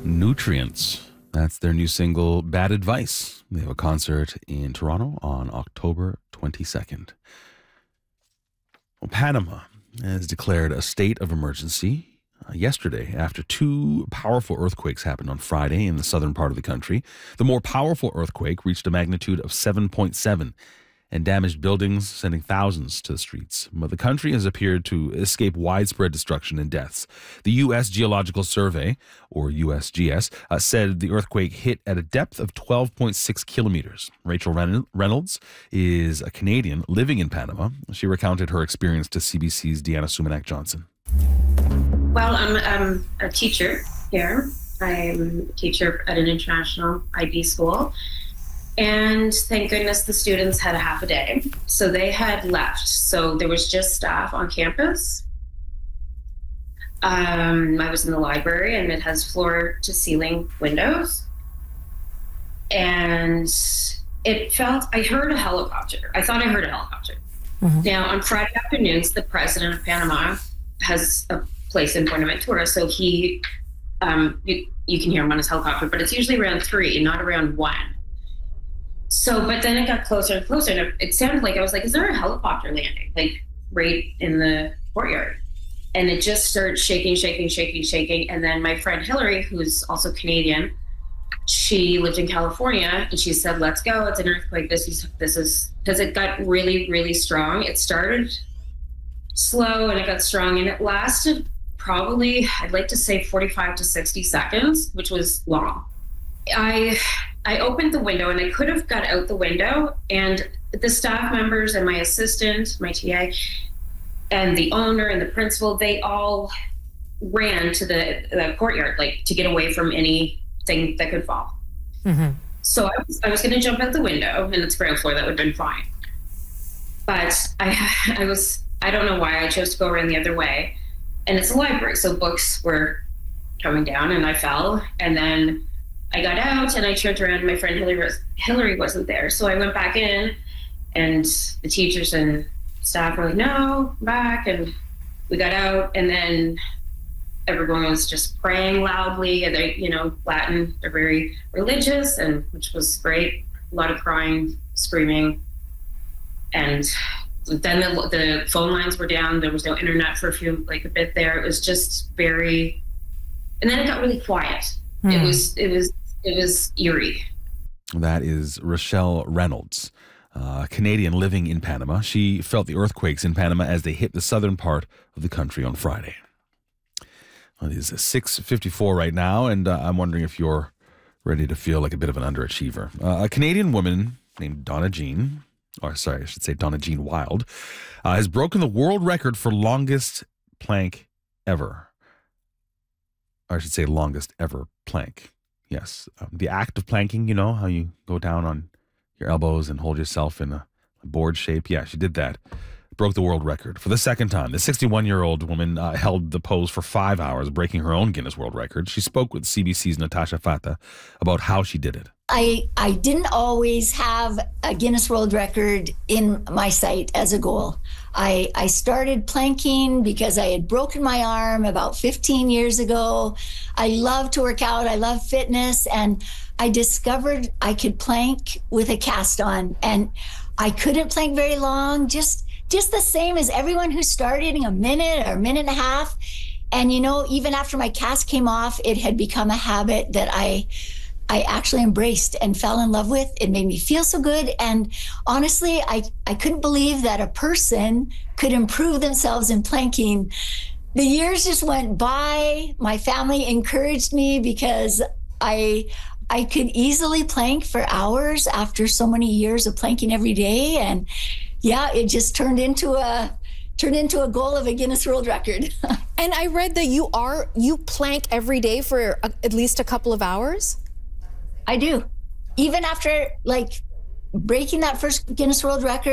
Nutrients. That's their new single, Bad Advice. They have a concert in Toronto on October 22nd. Well, Panama has declared a state of emergency yesterday after two powerful earthquakes happened on Friday in the southern part of the country. The more powerful earthquake reached a magnitude of 7.7 and damaged buildings, sending thousands to the streets. But the country has appeared to escape widespread destruction and deaths. The U.S. Geological Survey, or USGS, said the earthquake hit at a depth of 12.6 kilometers. Rachel Reynolds is a Canadian living in Panama. She recounted her experience to CBC's Deanna Sumanak-Johnson. Well, I'm a teacher here. I'm a teacher at an international IB school. And thank goodness the students had a half a day. So they had left. So there was just staff on campus. I was in the library and it has floor to ceiling windows. And I heard a helicopter. I thought I heard a helicopter. Mm-hmm. Now, on Friday afternoons, the president of Panama has a place in Buenaventura. So he, you can hear him on his helicopter, but it's usually around 3, not around 1. So, but then it got closer and closer, and it sounded like, I was like, is there a helicopter landing, like right in the courtyard? And it just started shaking. And then my friend Hillary, who's also Canadian, she lived in California, and she said, let's go, it's an earthquake. This is, because it got really, really strong. It started slow and it got strong, and it lasted probably, I'd like to say 45 to 60 seconds, which was long. I opened the window, and I could have got out the window, and the staff members and my assistant, my TA, and the owner and the principal, they all ran to the courtyard, like to get away from anything that could fall. Mm-hmm. So I was going to jump out the window, and it's ground floor, that would have been fine. But I don't know why I chose to go around the other way. And it's a library, so books were coming down, and I fell, and then I got out and I turned around and my friend Hillary wasn't there. So I went back in, and the teachers and staff were like, no, back. And we got out, and then everyone was just praying loudly. And they, Latin, they're very religious, and which was great. A lot of crying, screaming. And then the phone lines were down. There was no internet for a bit there. It was just very, and then it got really quiet. It was eerie. That is Rochelle Reynolds, a Canadian living in Panama. She felt the earthquakes in Panama as they hit the southern part of the country on Friday. Well, it is 6:54 right now, and I'm wondering if you're ready to feel like a bit of an underachiever. A Canadian woman named Donna Jean Wild, has broken the world record for longest plank ever. Or I should say longest ever plank. Yes. The act of planking, how you go down on your elbows and hold yourself in a board shape. Yeah, she did that. Broke the world record for the second time. The 61-year-old woman held the pose for 5 hours, breaking her own Guinness World Record. She spoke with CBC's Natasha Fata about how she did it. I didn't always have a Guinness World Record in my sight as a goal. I started planking because I had broken my arm about 15 years ago. I love to work out. I love fitness. And I discovered I could plank with a cast on. And I couldn't plank very long, just the same as everyone who's starting a minute or a minute and a half. And, even after my cast came off, it had become a habit that I actually embraced and fell in love with. It made me feel so good. And honestly, I couldn't believe that a person could improve themselves in planking. The years just went by. My family encouraged me because I could easily plank for hours after so many years of planking every day. And yeah, it just turned into a goal of a Guinness World Record. And I read that you plank every day for at least a couple of hours? I do. Even after breaking that first Guinness World Record,